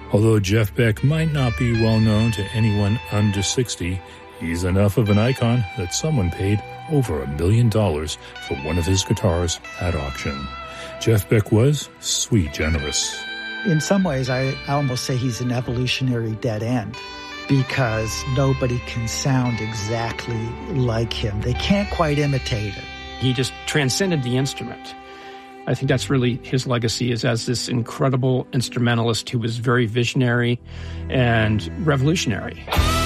Although Jeff Beck might not be well known to anyone under 60, he's enough of an icon that someone paid over $1 million for one of his guitars at auction. Jeff Beck was sui generis. In some ways, I almost say he's an evolutionary dead end because nobody can sound exactly like him. They can't quite imitate it. He just transcended the instrument. I think that's really his legacy, is as this incredible instrumentalist who was very visionary and revolutionary.